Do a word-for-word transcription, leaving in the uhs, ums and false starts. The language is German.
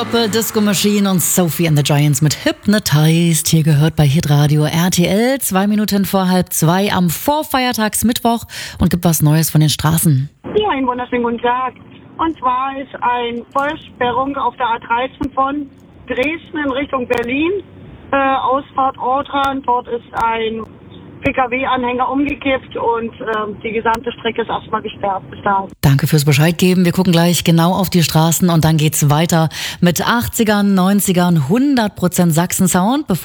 Purple Disco Machine und Sophie and the Giants mit Hypnotized. Hier gehört bei Hitradio R T L. Zwei Minuten vor halb zwei am Vorfeiertagsmittwoch und gibt was Neues von den Straßen. Ja, einen wunderschönen guten Tag. Und zwar ist eine Vollsperrung auf der A dreizehn von Dresden in Richtung Berlin. Äh, Ausfahrt Ortran. Dort ist ein P K W-Anhänger umgekippt und äh, die gesamte Strecke ist erstmal gesperrt bis dahin. Danke fürs Bescheid geben. Wir gucken gleich genau auf die Straßen und dann geht's weiter mit achtzigern, neunzigern, hundert Prozent Sachsen-Sound.